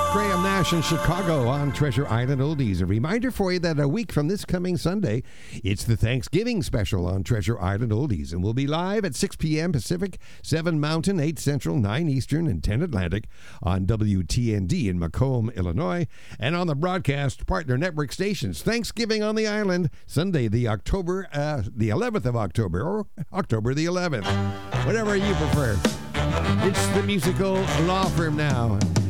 Graham Nash in Chicago on Treasure Island Oldies. A reminder for you that a week from this coming Sunday, it's the Thanksgiving special on Treasure Island Oldies, and we'll be live at 6 p.m. Pacific, 7 Mountain, 8 Central, 9 Eastern, and 10 Atlantic on WTND in Macomb, Illinois, and on the broadcast partner network stations. Thanksgiving on the island, Sunday, the 11th of October, or October the 11th, whatever you prefer. It's the musical law firm now.